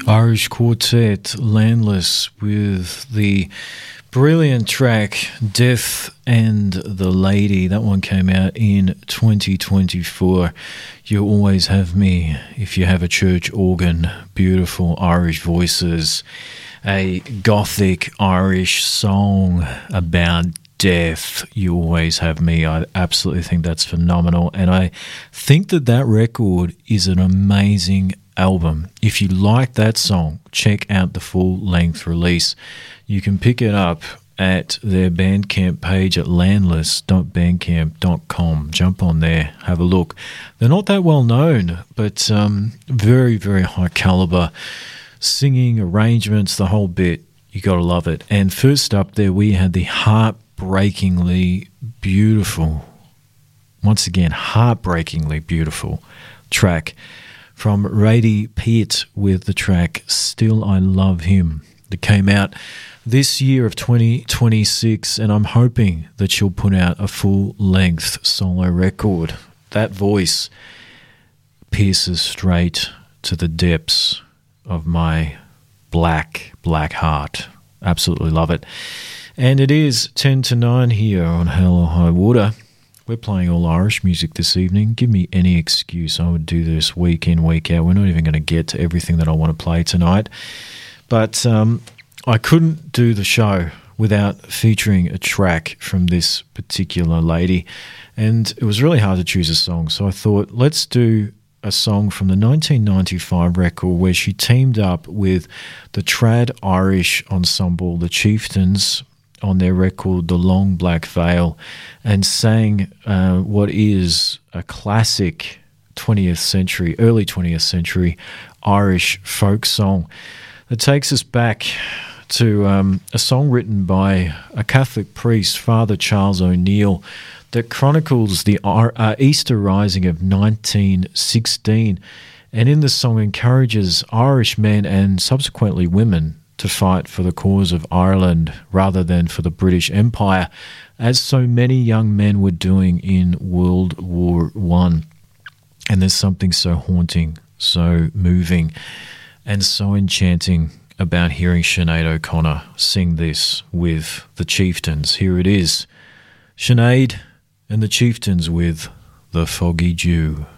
Irish quartet Landless with the brilliant track Death and the Lady. That one came out in 2024. You always have me if you have a church organ. Beautiful Irish voices. A gothic Irish song about death. You always have me. I absolutely think that's phenomenal. And I think that record is an amazing album. If you like that song, check out the full-length release. You can pick it up at their Bandcamp page at landless.bandcamp.com. Jump on there, have a look. They're not that well known, but very, very high caliber. Singing, arrangements, the whole bit. You got to love it. And first up there, we had the heartbreakingly beautiful, once again, heartbreakingly beautiful track from Radie Peart with the track Still I Love Him, that came out this year of 2026, and I'm hoping that she'll put out a full-length solo record. That voice pierces straight to the depths of my black heart. Absolutely love it. And it is 10 to 9 here on Hell or High Water. We're playing all Irish music this evening. Give me any excuse. I would do this week in, week out. We're not even going to get to everything that I want to play tonight. But I couldn't do the show without featuring a track from this particular lady. And it was really hard to choose a song. So I thought, let's do a song from the 1995 record where she teamed up with the trad Irish ensemble, the Chieftains, on their record, The Long Black Veil, and sang what is a classic 20th century, early 20th century Irish folk song that takes us back to a song written by a Catholic priest, Father Charles O'Neill, that chronicles the Easter Rising of 1916, and in the song encourages Irish men and subsequently women to fight for the cause of Ireland rather than for the British Empire, as so many young men were doing in World War I. And there's something so haunting, so moving, and so enchanting about hearing Sinead O'Connor sing this with the Chieftains. Here it is, Sinead and the Chieftains with The Foggy Dew.